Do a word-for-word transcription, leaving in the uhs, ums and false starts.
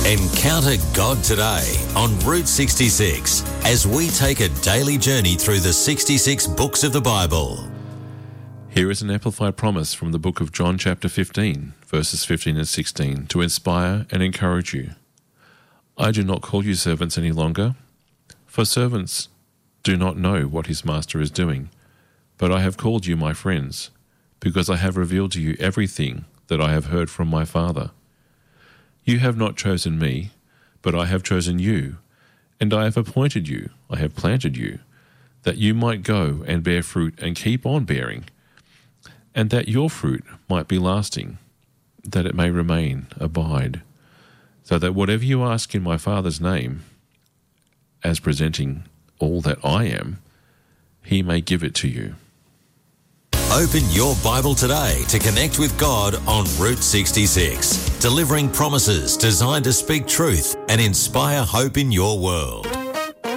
Encounter God today on Route sixty-six as we take a daily journey through the sixty-six books of the Bible. Here is an amplified promise from the book of John chapter fifteen, verses fifteen and sixteen, to inspire and encourage you. I do not call you servants any longer, for servants do not know what his master is doing, but I have called you my friends, because I have revealed to you everything that I have heard from my Father. You have not chosen me, but I have chosen you, and I have appointed you, I have planted you, that you might go and bear fruit and keep on bearing, and that your fruit might be lasting, that it may remain, abide, so that whatever you ask in my Father's name, as presenting all that I am, he may give it to you. Open your Bible today to connect with God on Route sixty-six, delivering promises designed to speak truth and inspire hope in your world.